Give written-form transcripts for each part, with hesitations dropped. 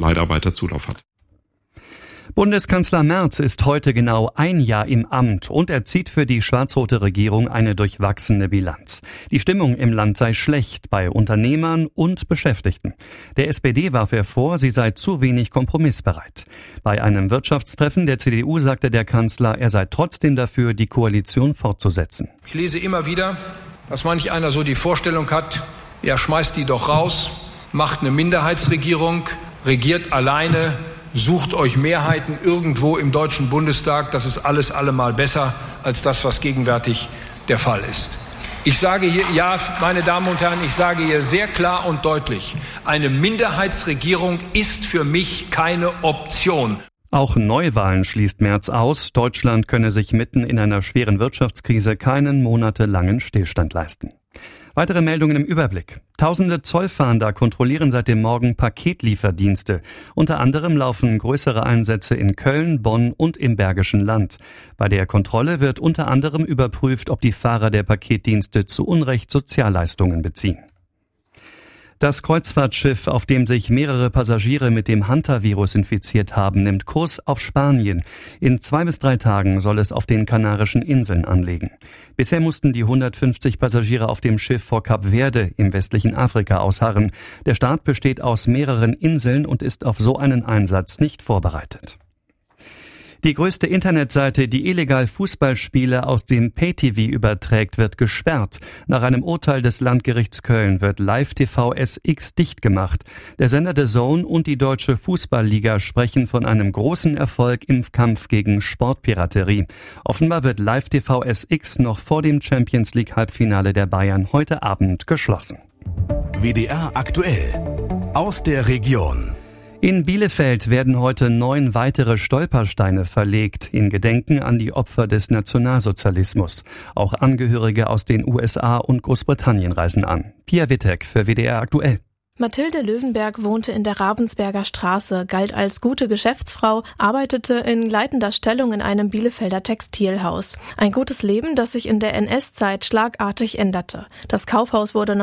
Leider weiter Zulauf hat. Bundeskanzler Merz ist heute genau ein Jahr im Amt und er zieht für die schwarz-rote Regierung eine durchwachsene Bilanz. Die Stimmung im Land sei schlecht bei Unternehmern und Beschäftigten. Der SPD warf er vor, sie sei zu wenig kompromissbereit. Bei einem Wirtschaftstreffen der CDU sagte der Kanzler, er sei trotzdem dafür, die Koalition fortzusetzen. Ich lese immer wieder, dass manch einer so die Vorstellung hat, ja, schmeißt die doch raus, macht eine Minderheitsregierung, regiert alleine, sucht euch Mehrheiten irgendwo im Deutschen Bundestag. Das ist alles allemal besser als das, was gegenwärtig der Fall ist. Ich sage hier, ja, meine Damen und Herren, ich sage hier sehr klar und deutlich, eine Minderheitsregierung ist für mich keine Option. Auch Neuwahlen schließt Merz aus. Deutschland könne sich mitten in einer schweren Wirtschaftskrise keinen monatelangen Stillstand leisten. Weitere Meldungen im Überblick. Tausende Zollfahnder kontrollieren seit dem Morgen Paketlieferdienste. Unter anderem laufen größere Einsätze in Köln, Bonn und im Bergischen Land. Bei der Kontrolle wird unter anderem überprüft, ob die Fahrer der Paketdienste zu Unrecht Sozialleistungen beziehen. Das Kreuzfahrtschiff, auf dem sich mehrere Passagiere mit dem Hantavirus infiziert haben, nimmt Kurs auf Spanien. In 2 bis 3 Tagen soll es auf den Kanarischen Inseln anlegen. Bisher mussten die 150 Passagiere auf dem Schiff vor Kap Verde im westlichen Afrika ausharren. Der Staat besteht aus mehreren Inseln und ist auf so einen Einsatz nicht vorbereitet. Die größte Internetseite, die illegal Fußballspiele aus dem Pay-TV überträgt, wird gesperrt. Nach einem Urteil des Landgerichts Köln wird Live-TV SX dicht gemacht. Der Sender The Zone und die Deutsche Fußballliga sprechen von einem großen Erfolg im Kampf gegen Sportpiraterie. Offenbar wird Live-TV SX noch vor dem Champions-League-Halbfinale der Bayern heute Abend geschlossen. WDR aktuell aus der Region. In Bielefeld werden heute 9 weitere Stolpersteine verlegt, in Gedenken an die Opfer des Nationalsozialismus. Auch Angehörige aus den USA und Großbritannien reisen an. Pia Wittek für WDR aktuell. Mathilde Löwenberg wohnte in der Ravensberger Straße, galt als gute Geschäftsfrau, arbeitete in leitender Stellung in einem Bielefelder Textilhaus. Ein gutes Leben, das sich in der NS-Zeit schlagartig änderte. Das Kaufhaus wurde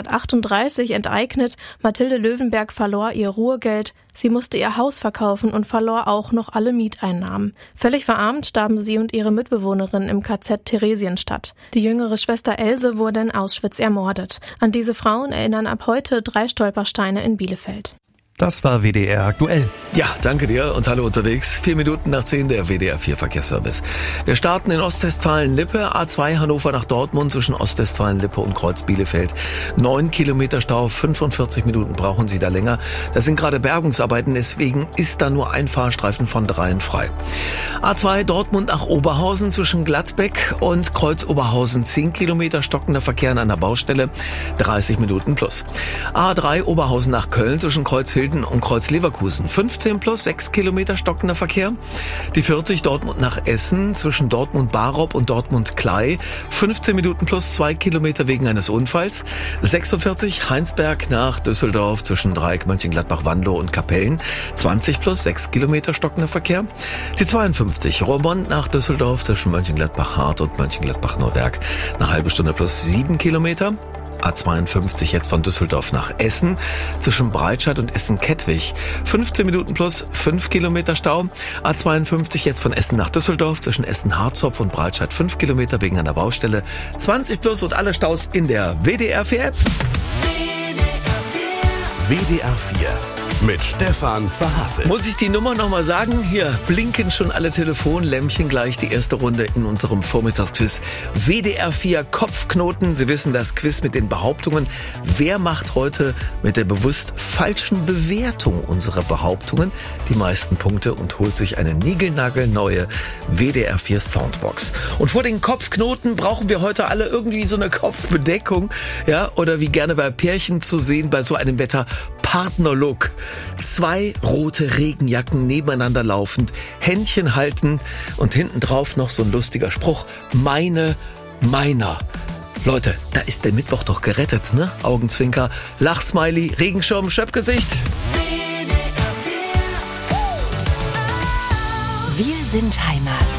1938 enteignet, Mathilde Löwenberg verlor ihr Ruhegeld, sie musste ihr Haus verkaufen und verlor auch noch alle Mieteinnahmen. Völlig verarmt starben sie und ihre Mitbewohnerin im KZ Theresienstadt. Die jüngere Schwester Else wurde in Auschwitz ermordet. An diese Frauen erinnern ab heute 3 Stolpersteine in Bielefeld. Das war WDR aktuell. Ja, danke dir und hallo unterwegs. 4 Minuten nach 10 der WDR 4 Verkehrsservice. Wir starten in Ostwestfalen-Lippe, A2 Hannover nach Dortmund zwischen Ostwestfalen-Lippe und Kreuz Bielefeld. 9 Kilometer Stau, 45 Minuten brauchen Sie da länger. Das sind gerade Bergungsarbeiten, deswegen ist da nur ein Fahrstreifen von 3 frei. A2 Dortmund nach Oberhausen zwischen Gladbeck und Kreuz Oberhausen. 10 Kilometer stockender Verkehr an einer Baustelle, 30 Minuten plus. A3 Oberhausen nach Köln zwischen Kreuz Hilden und Kreuz Leverkusen. 15 plus 6 Kilometer stockender Verkehr. Die 40 Dortmund nach Essen zwischen Dortmund-Barob und Dortmund-Klei. 15 Minuten plus 2 Kilometer wegen eines Unfalls. 46 Heinsberg nach Düsseldorf zwischen Dreieck, Mönchengladbach-Wanlo und Kapellen. 20 plus 6 Kilometer stockender Verkehr. Die 52 Roermond nach Düsseldorf zwischen Mönchengladbach-Hart und Mönchengladbach-Neuwerk. Eine halbe Stunde plus 7 Kilometer. A52 jetzt von Düsseldorf nach Essen zwischen Breitscheid und Essen-Kettwig. 15 Minuten plus 5 Kilometer Stau. A52 jetzt von Essen nach Düsseldorf zwischen Essen-Harzopf und Breitscheid 5 Kilometer wegen einer Baustelle. 20 plus und alle Staus in der WDR 4 App. WDR 4 mit Stefan Verhassel. Muss ich die Nummer nochmal sagen? Hier blinken schon alle Telefonlämpchen, gleich die erste Runde in unserem Vormittagsquiz. WDR 4 Kopfknoten. Sie wissen, das Quiz mit den Behauptungen. Wer macht heute mit der bewusst falschen Bewertung unserer Behauptungen die meisten Punkte und holt sich eine niegelnagelneue WDR 4 Soundbox? Und vor den Kopfknoten brauchen wir heute alle irgendwie so eine Kopfbedeckung, ja, oder wie gerne bei Pärchen zu sehen, bei so einem Wetter Partnerlook. 2 rote Regenjacken nebeneinander laufend, Händchen halten und hinten drauf noch so ein lustiger Spruch. Meiner. Leute, da ist der Mittwoch doch gerettet, ne? Augenzwinker, Lachsmiley, Regenschirm, Schöpfgesicht. Wir sind Heimat.